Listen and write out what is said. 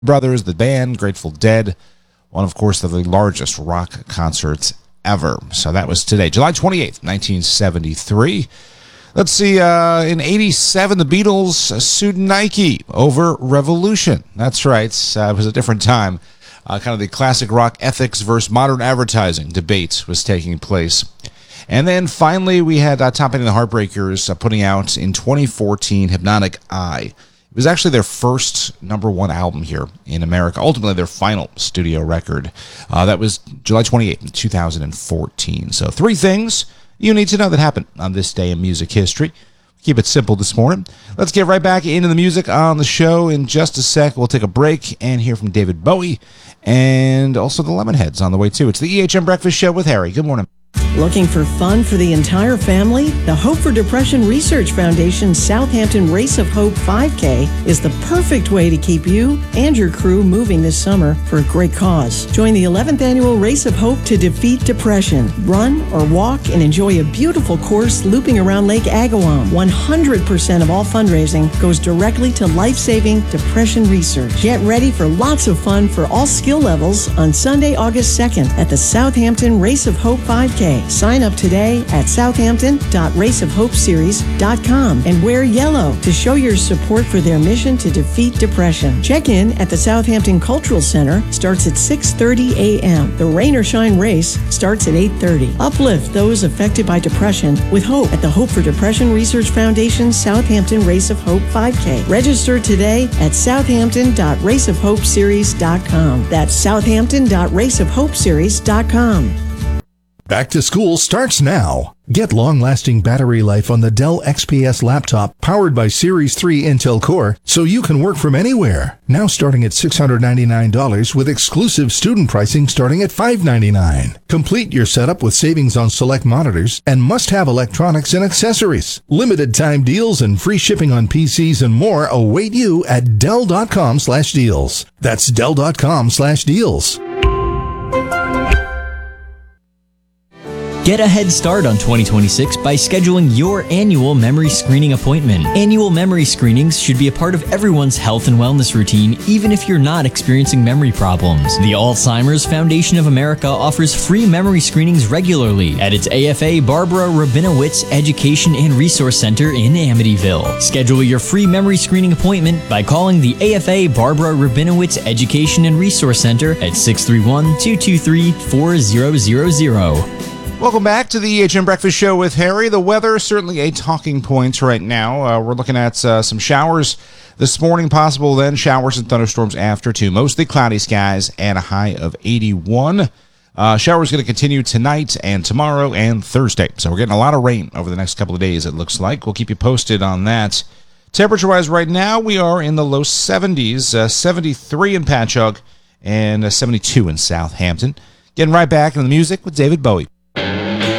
Brothers, the band, Grateful Dead, one, of course, of the largest rock concerts ever. So that was today, July 28th, 1973. Let's see, in 87, the Beatles sued Nike over Revolution. That's right, it was a different time. Kind of the classic rock ethics versus modern advertising debate was taking place. And then finally, we had Tom Petty and the Heartbreakers putting out in 2014 Hypnotic Eye. It was actually their first #1 album here in America, ultimately their final studio record. That was July 28th, 2014. So 3 things you need to know that happened on this day in music history. Keep it simple this morning. Let's get right back into the music on the show in just a sec. We'll take a break and hear from David Bowie and also the Lemonheads on the way too. It's the EHM Breakfast Show with Harry. Good morning. Looking for fun for the entire family? The Hope for Depression Research Foundation's Southampton Race of Hope 5K is the perfect way to keep you and your crew moving this summer for a great cause. Join the 11th annual Race of Hope to defeat depression. Run or walk and enjoy a beautiful course looping around Lake Agawam. 100% of all fundraising goes directly to life-saving depression research. Get ready for lots of fun for all skill levels on Sunday, August 2nd at the Southampton Race of Hope 5K. Sign up today at southampton.raceofhopeseries.com and wear yellow to show your support for their mission to defeat depression. Check in at the Southampton Cultural Center. Starts at 6:30 a.m. The Rain or Shine race starts at 8:30. Uplift those affected by depression with hope at the Hope for Depression Research Foundation's Southampton Race of Hope 5K. Register today at southampton.raceofhopeseries.com. That's southampton.raceofhopeseries.com. Back to school starts now. Get long-lasting battery life on the Dell XPS laptop powered by Series 3 Intel Core so you can work from anywhere. Now starting at $699 with exclusive student pricing starting at $599. Complete your setup with savings on select monitors and must-have electronics and accessories. Limited time deals and free shipping on PCs and more await you at Dell.com/deals. That's Dell.com/deals. Get a head start on 2026 by scheduling your annual memory screening appointment. Annual memory screenings should be a part of everyone's health and wellness routine, even if you're not experiencing memory problems. The Alzheimer's Foundation of America offers free memory screenings regularly at its AFA Barbara Rabinowitz Education and Resource Center in Amityville. Schedule your free memory screening appointment by calling the AFA Barbara Rabinowitz Education and Resource Center at 631-223-4000. Welcome back to the EHM Breakfast Show with Harry. The weather, certainly a talking point right now. We're looking at some showers this morning, possible then showers and thunderstorms after too. Mostly cloudy skies and a high of 81. Showers going to continue tonight and tomorrow and Thursday. So we're getting a lot of rain over the next couple of days, it looks like. We'll keep you posted on that. Temperature-wise right now, we are in the low 70s, 73 in Patchogue and 72 in Southampton. Getting right back into the music with David Bowie.